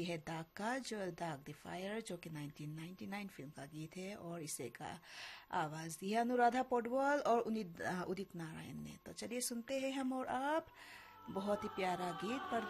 है दाग का दाग द फायर, जो कि 1999 फिल्म का गीत है, और इसे का आवाज दी है अनुराधा पौडवाल और उदित नारायण ने। तो चलिए सुनते हैं हम और आप बहुत ही प्यारा गीत।